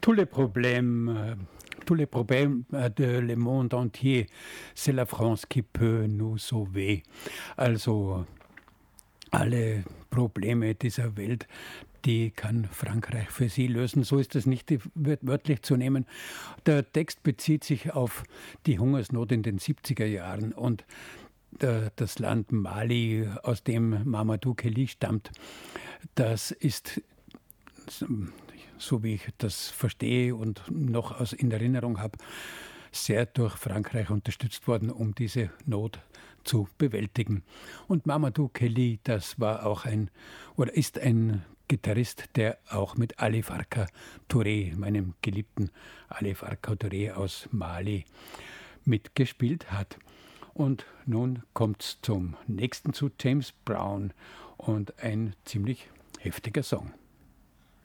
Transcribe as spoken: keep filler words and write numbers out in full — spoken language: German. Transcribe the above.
Tous les problèmes, euh, tous les problèmes euh, de le monde entier, c'est la France qui peut nous sauver. Also alle Probleme dieser Welt, die kann Frankreich für sie lösen. So ist das nicht wörtlich zu nehmen. Der Text bezieht sich auf die Hungersnot in den siebziger Jahren und der, das Land Mali, aus dem Mamadou Kelly stammt, das ist, so wie ich das verstehe und noch aus in Erinnerung habe, sehr durch Frankreich unterstützt worden, um diese Not zu bewältigen. Und Mamadou Kelly, das war auch ein oder ist ein Gitarrist, der auch mit Ali Farka Touré, meinem geliebten Ali Farka Touré aus Mali, mitgespielt hat. Und nun kommt es zum nächsten, zu James Brown und ein ziemlich heftiger Song.